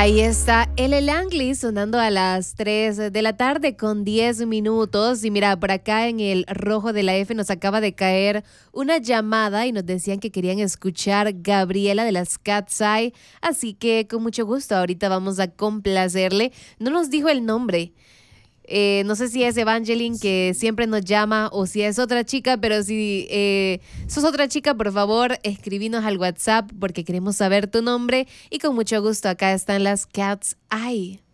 Ahí está el Langley sonando a las 3 de la tarde con 10 minutos. Y mira, por acá en el rojo de la F nos acaba de caer una llamada y nos decían que querían escuchar Gabriela de las Cat's Eye. Así que con mucho gusto ahorita vamos a complacerle. No nos dijo el nombre. No sé si es Evangeline que siempre nos llama o si es otra chica, pero si sos otra chica, por favor, escribinos al WhatsApp porque queremos saber tu nombre y con mucho gusto acá están las Cat's Eye.